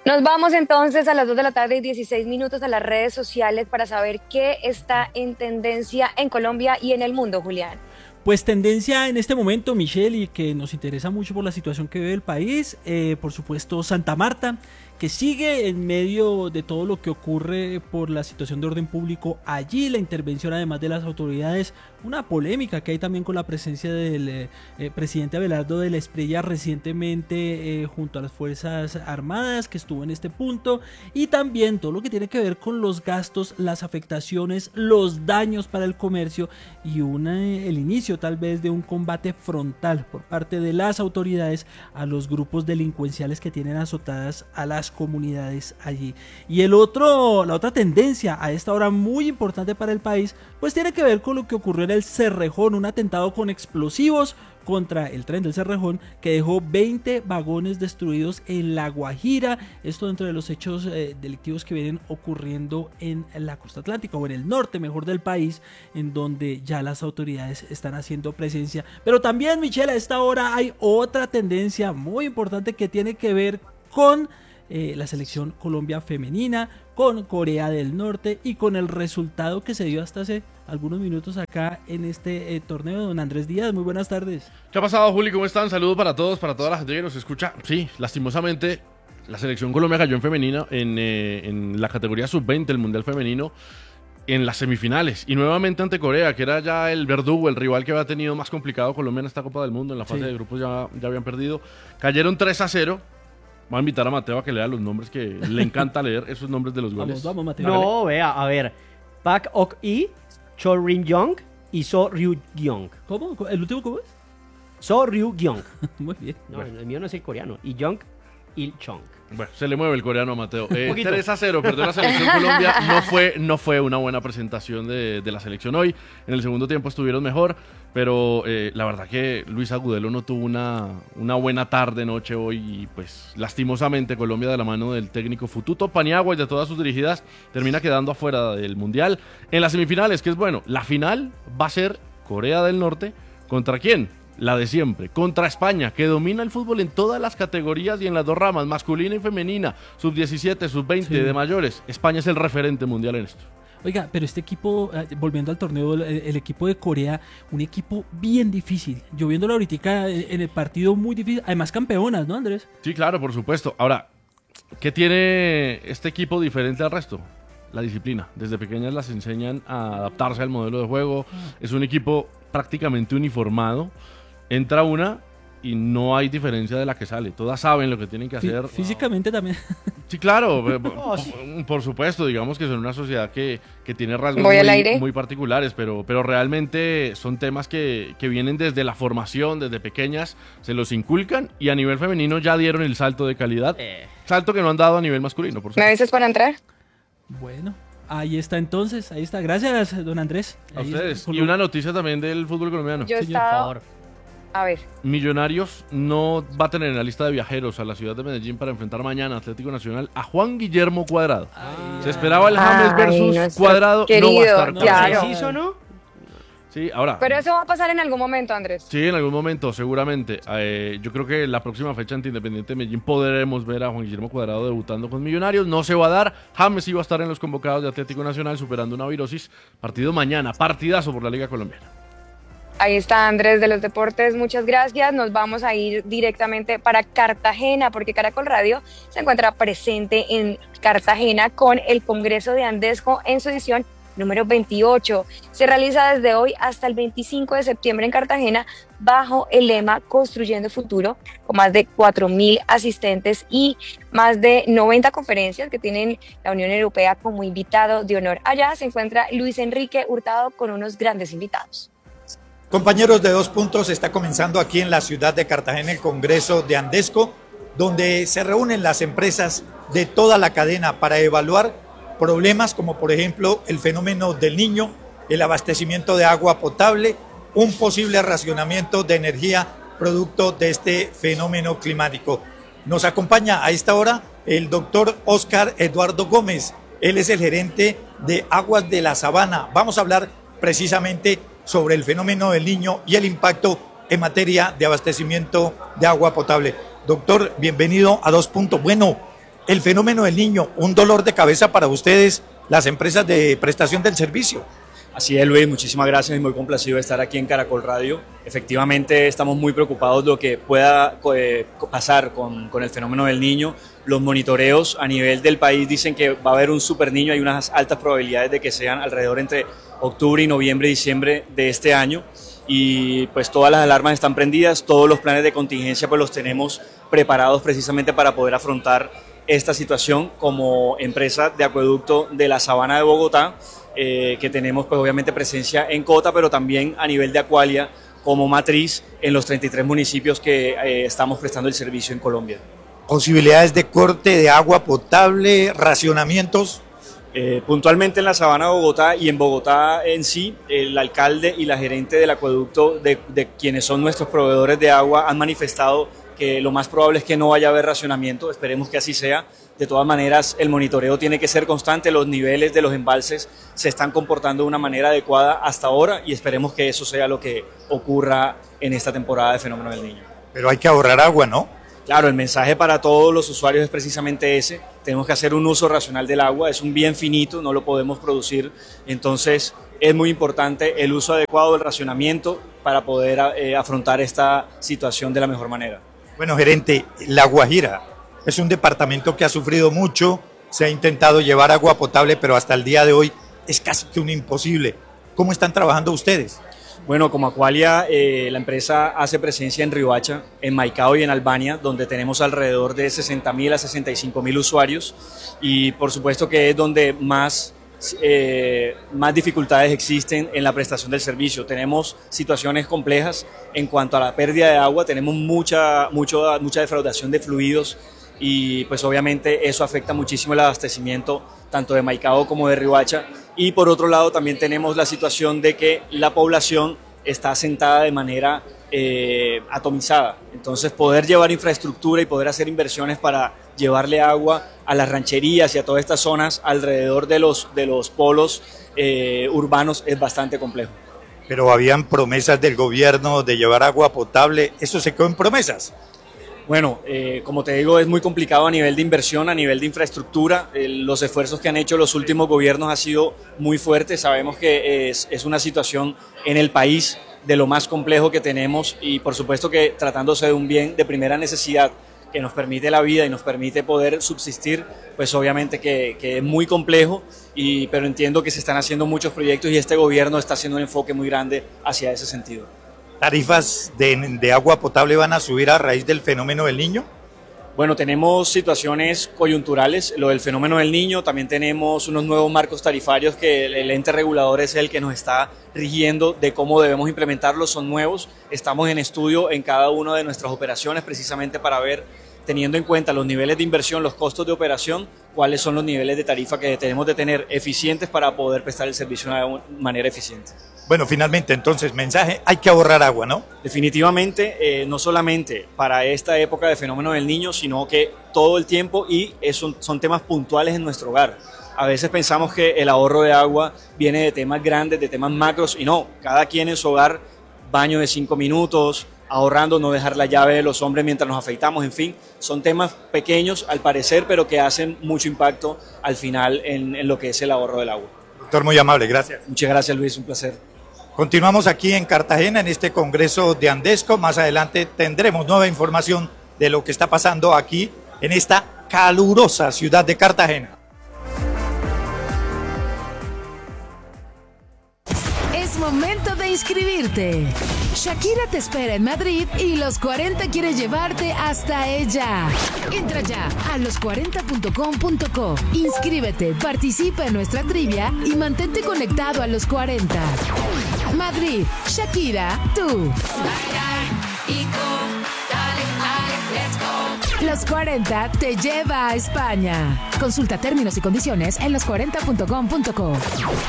Nos vamos entonces a las 2 de la tarde y 16 minutos a las redes sociales para saber qué está en tendencia en Colombia y en el mundo, Julián. Pues tendencia en este momento, Michelle, y que nos interesa mucho por la situación que vive el país, por supuesto Santa Marta, que sigue en medio de todo lo que ocurre por la situación de orden público allí, la intervención además de las autoridades, una polémica que hay también con la presencia del presidente Abelardo de la Espriella recientemente junto a las Fuerzas Armadas, que estuvo en este punto, y también todo lo que tiene que ver con los gastos, las afectaciones, los daños para el comercio y el inicio tal vez de un combate frontal por parte de las autoridades a los grupos delincuenciales que tienen azotadas a las comunidades allí. Y la otra tendencia a esta hora muy importante para el país, pues tiene que ver con lo que ocurrió en el Cerrejón, un atentado con explosivos contra el tren del Cerrejón que dejó 20 vagones destruidos en La Guajira, esto dentro de los hechos delictivos que vienen ocurriendo en la costa atlántica o en el norte mejor del país, en donde ya las autoridades están haciendo presencia. Pero también, Michelle, a esta hora hay otra tendencia muy importante que tiene que ver con la selección Colombia femenina, con Corea del Norte y con el resultado que se dio hasta hace algunos minutos acá en este torneo. Don Andrés Díaz, muy buenas tardes. ¿Qué ha pasado, Juli? ¿Cómo están? Saludos para todos, para toda la gente que nos escucha. Sí, lastimosamente la selección Colombia cayó en femenina en la categoría sub-20 del Mundial Femenino en las semifinales y nuevamente ante Corea, que era ya el verdugo, el rival que había tenido más complicado Colombia en esta Copa del Mundo. En la fase de grupos ya habían perdido, cayeron 3-0. Voy a invitar a Mateo a que lea los nombres, que le encanta leer esos nombres de los goles. Vamos, Mateo. No, vea, a ver. Park Ok-i, Cho Rin-young y So Ryu-gyung. ¿Cómo? ¿El último cómo es? So Ryu-gyung. Muy bien. No, el mío no es el coreano. Y Young Il-chong. Bueno, se le mueve el coreano a Mateo. 3-0, perdió la selección Colombia. No fue una buena presentación de la selección hoy. En el segundo tiempo estuvieron mejor, pero la verdad que Luis Agudelo no tuvo una buena tarde, noche hoy. Y pues lastimosamente Colombia, de la mano del técnico Fututo Paniagua y de todas sus dirigidas, termina quedando afuera del Mundial. En las semifinales, que es bueno, la final va a ser Corea del Norte. ¿Contra quién? La de siempre, contra España, que domina el fútbol en todas las categorías y en las dos ramas, masculina y femenina, sub-17, sub-20, sí, de mayores. España es el referente mundial en esto. Oiga, pero este equipo, volviendo al torneo, el equipo de Corea, un equipo bien difícil. Yo viéndolo ahorita en el partido muy difícil, además campeonas, ¿no, Andrés? Sí, claro, por supuesto. Ahora, ¿qué tiene este equipo diferente al resto? La disciplina. Desde pequeñas las enseñan a adaptarse al modelo de juego. Es un equipo prácticamente uniformado. Entra una y no hay diferencia de la que sale. Todas saben lo que tienen que hacer. Físicamente también. Sí, claro. Por supuesto, digamos que son una sociedad que tiene rasgos muy particulares, pero realmente son temas que vienen desde la formación, desde pequeñas, se los inculcan y a nivel femenino ya dieron el salto de calidad. Salto que no han dado a nivel masculino, por supuesto. ¿Me avisas para entrar? Bueno. Ahí está entonces, ahí está. Gracias, don Andrés. A ustedes. Y una noticia también del fútbol colombiano. Yo estaba... A ver. Millonarios no va a tener en la lista de viajeros a la ciudad de Medellín para enfrentar mañana Atlético Nacional a Juan Guillermo Cuadrado. Se esperaba el James versus Cuadrado. Querido, no va a estar. Claro. ¿Sí o no? Sí, ahora. Pero eso va a pasar en algún momento, Andrés. Sí, en algún momento, seguramente. Yo creo que la próxima fecha ante Independiente de Medellín podremos ver a Juan Guillermo Cuadrado debutando con Millonarios. No se va a dar. James iba a estar en los convocados de Atlético Nacional superando una virosis. Partido mañana, partidazo por la Liga Colombiana. Ahí está Andrés de los Deportes, muchas gracias. Nos vamos a ir directamente para Cartagena porque Caracol Radio se encuentra presente en Cartagena con el Congreso de Andesco en su edición número 28. Se realiza desde hoy hasta el 25 de septiembre en Cartagena bajo el lema Construyendo Futuro, con más de 4.000 asistentes y más de 90 conferencias que tienen la Unión Europea como invitado de honor. Allá se encuentra Luis Enrique Hurtado con unos grandes invitados. Compañeros de Dos Puntos, está comenzando aquí en la ciudad de Cartagena el Congreso de Andesco, donde se reúnen las empresas de toda la cadena para evaluar problemas como por ejemplo el fenómeno del Niño, el abastecimiento de agua potable, un posible racionamiento de energía producto de este fenómeno climático. Nos acompaña a esta hora el doctor Oscar Eduardo Gómez, él es el gerente de Aguas de la Sabana. Vamos a hablar precisamente sobre el fenómeno del Niño y el impacto en materia de abastecimiento de agua potable. Doctor, bienvenido a Dos Puntos. Bueno, el fenómeno del Niño, un dolor de cabeza para ustedes, las empresas de prestación del servicio. Así es, Luis, muchísimas gracias y muy complacido de estar aquí en Caracol Radio. Efectivamente, estamos muy preocupados de lo que pueda pasar con el fenómeno del Niño. Los monitoreos a nivel del país dicen que va a haber un super niño, hay unas altas probabilidades de que sean alrededor entre octubre y noviembre y diciembre de este año. Y pues todas las alarmas están prendidas, todos los planes de contingencia pues los tenemos preparados precisamente para poder afrontar esta situación como empresa de acueducto de la Sabana de Bogotá, que tenemos pues obviamente presencia en Cota, pero también a nivel de Acualia como matriz en los 33 municipios que estamos prestando el servicio en Colombia. Posibilidades de corte de agua potable, racionamientos. Puntualmente en la Sabana de Bogotá y en Bogotá en sí, el alcalde y la gerente del acueducto, de quienes son nuestros proveedores de agua, han manifestado que lo más probable es que no vaya a haber racionamiento, esperemos que así sea. De todas maneras, el monitoreo tiene que ser constante, los niveles de los embalses se están comportando de una manera adecuada hasta ahora y esperemos que eso sea lo que ocurra en esta temporada de Fenómeno del Niño. Pero hay que ahorrar agua, ¿no? Claro, el mensaje para todos los usuarios es precisamente ese, tenemos que hacer un uso racional del agua, es un bien finito, no lo podemos producir, entonces es muy importante el uso adecuado del racionamiento para poder afrontar esta situación de la mejor manera. Bueno, gerente, La Guajira es un departamento que ha sufrido mucho, se ha intentado llevar agua potable, pero hasta el día de hoy es casi que un imposible. ¿Cómo están trabajando ustedes? Bueno, como Acualia, la empresa hace presencia en Riohacha, en Maicao y en Albania, donde tenemos alrededor de 60.000 a 65.000 usuarios y por supuesto que es donde más dificultades existen en la prestación del servicio. Tenemos situaciones complejas en cuanto a la pérdida de agua, tenemos mucha defraudación de fluidos y pues obviamente eso afecta muchísimo el abastecimiento tanto de Maicao como de Riohacha y por otro lado también tenemos la situación de que la población está asentada de manera atomizada, entonces poder llevar infraestructura y poder hacer inversiones para llevarle agua a las rancherías y a todas estas zonas alrededor de los polos urbanos es bastante complejo. Pero habían promesas del gobierno de llevar agua potable, ¿eso se quedó en promesas? Bueno, como te digo, es muy complicado a nivel de inversión, a nivel de infraestructura. Los esfuerzos que han hecho los últimos gobiernos han sido muy fuertes. Sabemos que es una situación en el país de lo más complejo que tenemos y por supuesto que tratándose de un bien de primera necesidad que nos permite la vida y nos permite poder subsistir, pues obviamente que es muy complejo, pero entiendo que se están haciendo muchos proyectos y este gobierno está haciendo un enfoque muy grande hacia ese sentido. ¿Tarifas de agua potable van a subir a raíz del fenómeno del Niño? Bueno, tenemos situaciones coyunturales, lo del fenómeno del Niño, también tenemos unos nuevos marcos tarifarios que el ente regulador es el que nos está rigiendo de cómo debemos implementarlos, son nuevos, estamos en estudio en cada una de nuestras operaciones precisamente para ver, teniendo en cuenta los niveles de inversión, los costos de operación, cuáles son los niveles de tarifa que tenemos de tener eficientes para poder prestar el servicio de una manera eficiente. Bueno, finalmente, entonces, mensaje, hay que ahorrar agua, ¿no? Definitivamente, no solamente para esta época de fenómeno del Niño, sino que todo el tiempo y son temas puntuales en nuestro hogar. A veces pensamos que el ahorro de agua viene de temas grandes, de temas macros, y no, cada quien en su hogar, baño de 5 minutos, ahorrando, no dejar la llave de los hombres mientras nos afeitamos, en fin, son temas pequeños al parecer, pero que hacen mucho impacto al final en lo que es el ahorro del agua. Doctor, muy amable, gracias. Muchas gracias, Luis, un placer. Continuamos aquí en Cartagena, en este congreso de Andesco. Más adelante tendremos nueva información de lo que está pasando aquí en esta calurosa ciudad de Cartagena. Es momento de inscribirte. Shakira te espera en Madrid y Los 40 quiere llevarte hasta ella. Entra ya a los40.com.co. Inscríbete, participa en nuestra trivia y mantente conectado a Los 40. Madrid, Shakira, tú. Los 40 te lleva a España. Consulta términos y condiciones en los40.com.co.